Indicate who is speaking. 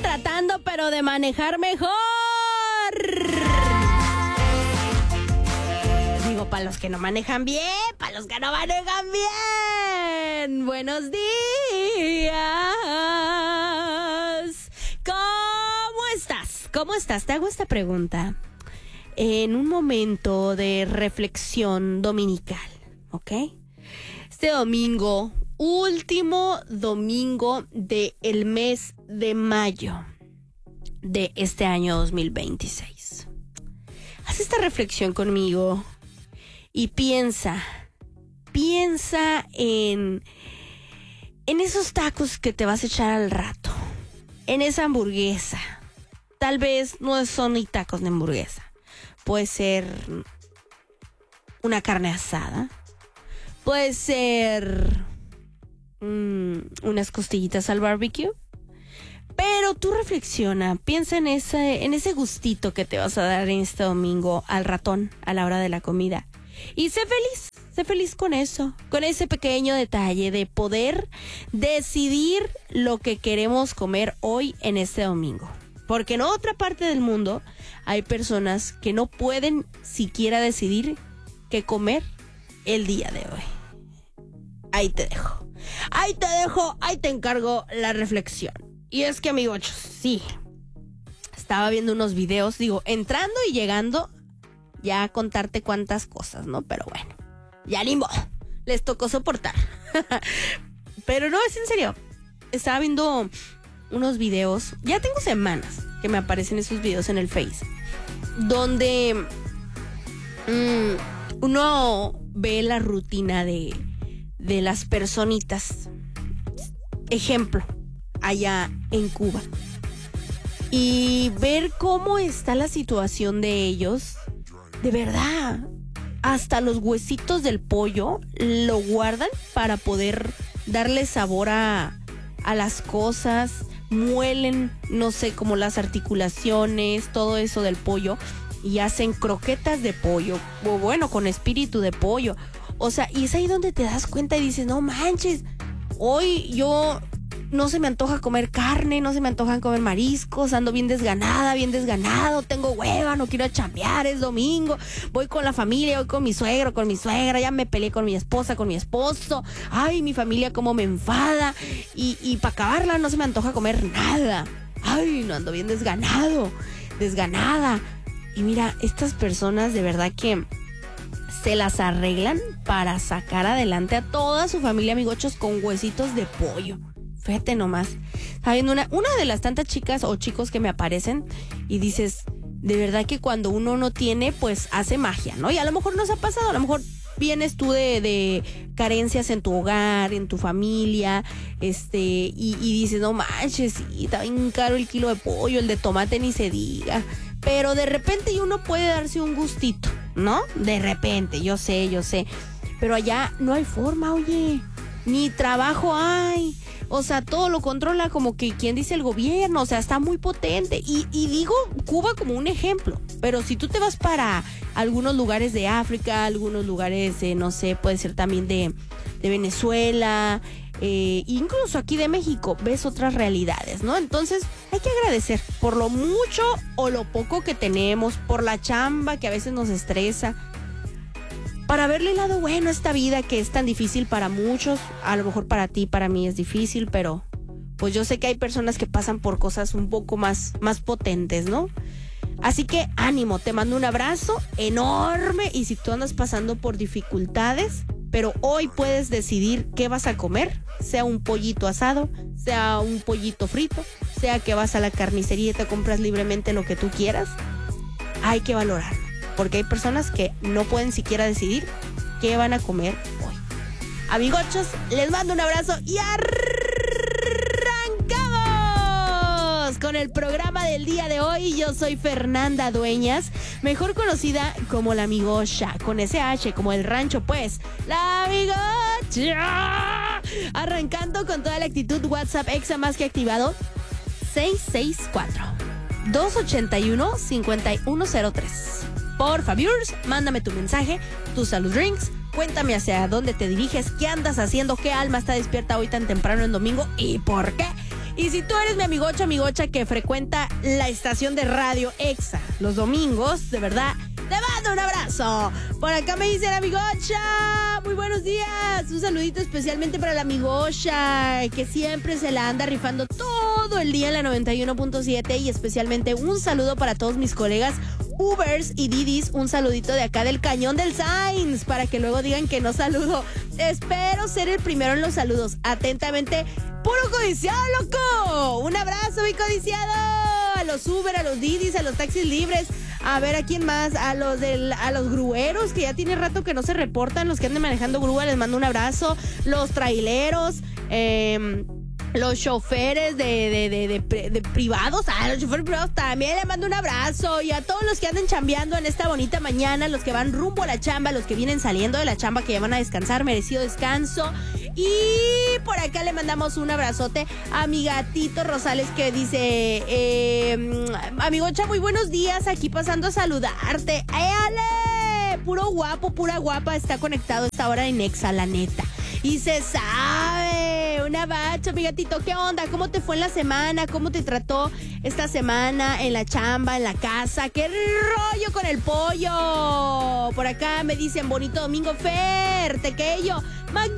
Speaker 1: tratando, pero de manejar mejor. Digo, para los que no manejan bien, para los que no manejan bien. Buenos días. ¿Cómo estás? ¿Cómo estás? Te hago esta pregunta en un momento de reflexión dominical, ¿ok? Este domingo, último domingo del mes de mayo de este año 2026. Haz esta reflexión conmigo y piensa en esos tacos que te vas a echar al rato, en esa hamburguesa. Tal vez no son ni tacos ni hamburguesa. Puede ser una carne asada. Puede ser unas costillitas al barbecue. Pero tú reflexiona, piensa en ese gustito que te vas a dar en este domingo al ratón a la hora de la comida. Y sé feliz con eso, con ese pequeño detalle de poder decidir lo que queremos comer hoy en este domingo. Porque en otra parte del mundo hay personas que no pueden siquiera decidir qué comer el día de hoy. Ahí te dejo, ahí te encargo la reflexión. Y es que, amigos, sí, estaba viendo unos videos, entrando y llegando ya a contarte cuántas cosas, ¿no? Pero bueno, ya ni modo, les tocó soportar. Pero no, es en serio, estaba viendo unos videos, ya tengo semanas que me aparecen esos videos en el Face, donde uno ve la rutina de las personitas, ejemplo, allá en Cuba, y ver cómo está la situación de ellos. De verdad, hasta los huesitos del pollo lo guardan para poder darle sabor a las cosas. Muelen, no sé, como las articulaciones, todo eso del pollo, y hacen croquetas de pollo, o bueno, con espíritu de pollo. O sea, y es ahí donde te das cuenta y dices, no manches, hoy yo no se me antoja comer carne, no se me antojan comer mariscos, ando bien desganado, tengo hueva, no quiero chambear, es domingo, voy con la familia, voy con mi suegro, con mi suegra, ya me peleé con mi esposa, con mi esposo, ay, mi familia cómo me enfada, y para acabarla no se me antoja comer nada, ay, no, ando bien desganada. Y mira, estas personas de verdad que se las arreglan para sacar adelante a toda su familia, amigochos, con huesitos de pollo. Fíjate nomás, está viendo una de las tantas chicas o chicos que me aparecen y dices, de verdad que cuando uno no tiene, pues hace magia, ¿no? Y a lo mejor nos ha pasado, a lo mejor vienes tú de carencias en tu hogar, en tu familia, y dices, no manches, sí, está bien caro el kilo de pollo, el de tomate ni se diga. Pero de repente uno puede darse un gustito, ¿no? De repente, yo sé. Pero allá no hay forma, oye, ni trabajo hay. O sea, todo lo controla como que quien dice el gobierno, o sea, está muy potente. Y digo Cuba como un ejemplo, pero si tú te vas para algunos lugares de África, algunos lugares, no sé, puede ser también de Venezuela, incluso aquí de México, ves otras realidades, ¿no? Entonces hay que agradecer por lo mucho o lo poco que tenemos, por la chamba que a veces nos estresa, para verle el lado bueno a esta vida que es tan difícil para muchos. A lo mejor para ti, para mí es difícil, pero pues yo sé que hay personas que pasan por cosas un poco más potentes, ¿no? Así que ánimo, te mando un abrazo enorme, y si tú andas pasando por dificultades, pero hoy puedes decidir qué vas a comer, sea un pollito asado, sea un pollito frito, sea que vas a la carnicería y te compras libremente lo que tú quieras, hay que valorarlo. Porque hay personas que no pueden siquiera decidir qué van a comer hoy. Amigochos, les mando un abrazo y arrancamos con el programa del día de hoy. Yo soy Fernanda Dueñas, mejor conocida como la Amigocha, con SH, como el rancho, pues, la Amigocha. Arrancando con toda la actitud, WhatsApp Exa más que activado, 664-281-5103. Porfa, viewers, mándame tu mensaje, tus salud drinks, cuéntame hacia dónde te diriges, qué andas haciendo, qué alma está despierta hoy tan temprano en domingo y por qué. Y si tú eres mi amigocha que frecuenta la estación de radio Exa los domingos, de verdad, te mando un abrazo. Por acá me dice la amigocha, muy buenos días. Un saludito especialmente para la amigocha, que siempre se la anda rifando todo el día en la 91.7. Y especialmente un saludo para todos mis colegas Ubers y Didis. Un saludito de acá del Cañón del Sainz, para que luego digan que no saludo. Espero ser el primero en los saludos. Atentamente, puro codiciado, loco. Un abrazo, mi codiciado. A los Uber, a los Didis, a los taxis libres. A ver, ¿a quién más? A los grueros, que ya tiene rato que no se reportan. Los que anden manejando grúa, les mando un abrazo. Los traileros, los choferes de privados. Los choferes privados también les mando un abrazo. Y a todos los que anden chambeando en esta bonita mañana, los que van rumbo a la chamba, los que vienen saliendo de la chamba, que ya van a descansar, merecido descanso. Y por acá le mandamos un abrazote a mi gatito Rosales, que dice, amigocha, muy buenos días, aquí pasando a saludarte. ¡Ale! Puro guapo, pura guapa está conectado a esta hora en Exa, la neta. Y se sabe, un abrazo, mi gatito. ¿Qué onda? ¿Cómo te fue en la semana? ¿Cómo te trató esta semana en la chamba, en la casa? ¿Qué rollo con el pollo? Por acá me dicen, bonito domingo, Fer, tequeyo. Magnífico.